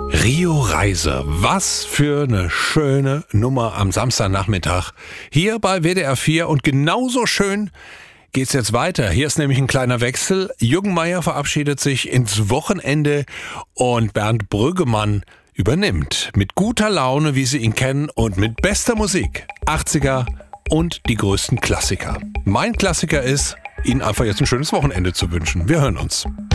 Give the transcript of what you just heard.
Rio Reiser, was für eine schöne Nummer am Samstagnachmittag hier bei WDR 4 und genauso schön geht's jetzt weiter. Hier ist nämlich ein kleiner Wechsel. Jürgen Meier verabschiedet sich ins Wochenende und Bernd Brüggemann übernimmt mit guter Laune, wie Sie ihn kennen, und mit bester Musik. 80er und die größten Klassiker. Mein Klassiker ist, Ihnen einfach jetzt ein schönes Wochenende zu wünschen. Wir hören uns.